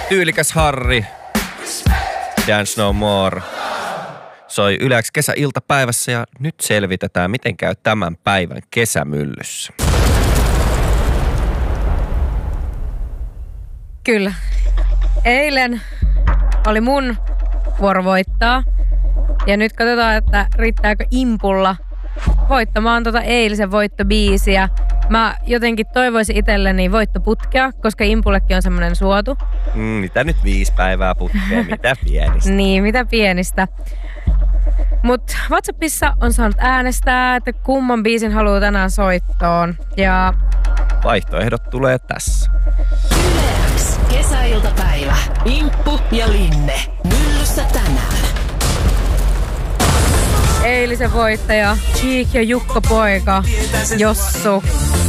Tyylikäs Harri, Dance No More, soi Yle X kesäiltapäivässä ja nyt selvitetään, miten käy tämän päivän kesämyllyssä. Kyllä. Eilen oli mun vuoro voittaa ja nyt katsotaan, että riittääkö impulla voittamaan eilisen voittobiisiä. Mä jotenkin toivoisin itselleni voittoputkea, koska impullekin on semmoinen suotu. Mitä nyt 5 päivää putkea, mitä pienistä. Niin, mitä pienistä. Mut WhatsAppissa on saanut äänestää, että kumman biisin haluaa tänään soittoon. Ja vaihtoehdot tulee tässä. Yle X kesäiltapäivä. Imppu ja Linne. Myllyssä tänään. Eilisen voittaja, Cheek ja Jukka-poika, Jossu.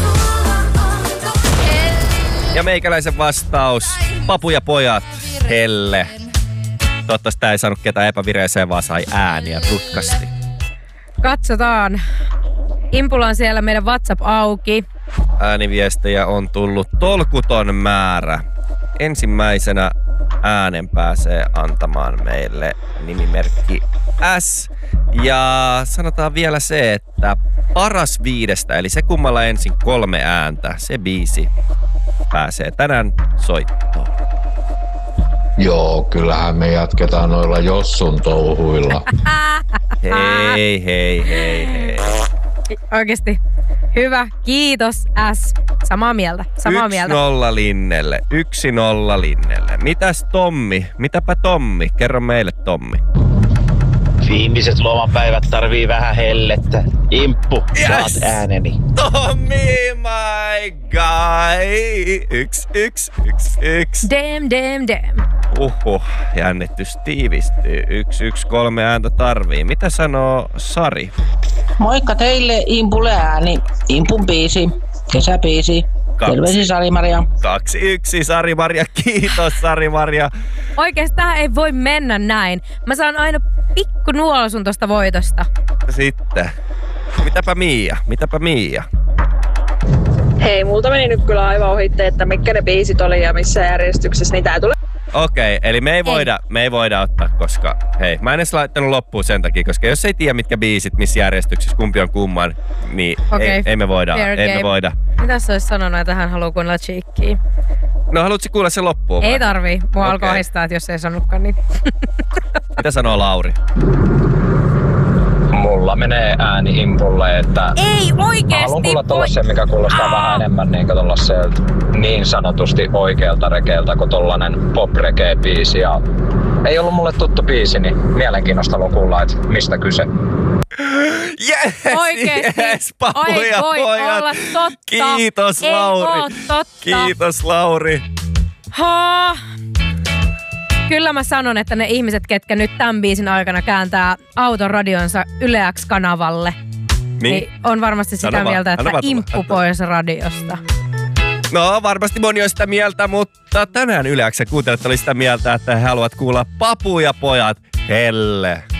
Ja meikäläisen vastaus, Papu ja pojat, Helle. Toivottavasti tää ei saanut ketään epävireeseen, vaan sai ääniä rutkasti. Katsotaan. Impulla on siellä meidän WhatsApp auki. Ääniviestejä on tullut tolkuton määrä. Ensimmäisenä äänen pääsee antamaan meille nimimerkki S. Ja sanotaan vielä se, että paras 5, eli se kummalla ensin 3 ääntä, se biisi pääsee tänään soittoon. Joo, kyllähän me jatketaan noilla Jossun touhuilla. Hei. Oikeesti. Hyvä, kiitos S. Samaa mieltä. 1-0 Linnelle. Mitäs Tommi? Mitäpä Tommi? Kerro meille Tommi. Viimeiset lomapäivät tarvii vähän hellettä. Imppu, saat ääneni. Tommi, my guy. 1. Damn. Jännitys tiivistyy. 1, 3 ääntä tarvii. Mitä sanoo Sari? Moikka teille, Impulle ääni. Impun biisi, kesäbiisi. Terveisiä Sari-Maria. 2-1 Sari-Maria. Kiitos Sari-Maria. Oikeastaan ei voi mennä näin. Mä saan aina pikku nuolasun tosta voitosta. Sitten. Mitäpä Miia? Hei, multa meni nyt kyllä aivan ohitte, että mitkä ne biisit oli ja missä järjestyksessä, niin tää tulee. Okei, eli me ei voida ottaa, koska hei, mä en edes laittanut loppuun sen takia, koska jos ei tiedä mitkä biisit, missä järjestyksessä, kumpi on kumman, niin ei me voida. Mitä sä ois sanonut, että hän haluaa kuunnella Cheekkiä? No haluatko kuulla sen loppuun? Ei tarvii. Mua alkoi ahistaa, että jos ei sanonutkaan niin. Mitä sanoo Lauri? Mulla menee ääni Impulle, että ei oikeesti. Mä haluan kuulla tollasen, mikä kuulostaa vähän enemmän niin tollaselta niin sanotusti oikealta rekeeltä kuin tollanen pop-reggae-biisi. Ja ei ollut mulle tuttu biisi, niin mielenkiinnosta haluan kuulla, että mistä kyse. Yes, Papu ja pojat. Olla totta. Kiitos Lauri. Kiitos Lauri. Kyllä mä sanon, että ne ihmiset, ketkä nyt tämän biisin aikana kääntää auton radionsa Yle X-kanavalle, niin on varmasti sitä mieltä, että imppu pois radiosta. No varmasti moni on sitä mieltä, mutta tänään Yle X kuuntelijat oli sitä mieltä, että he haluavat kuulla Papu ja pojat, Helle.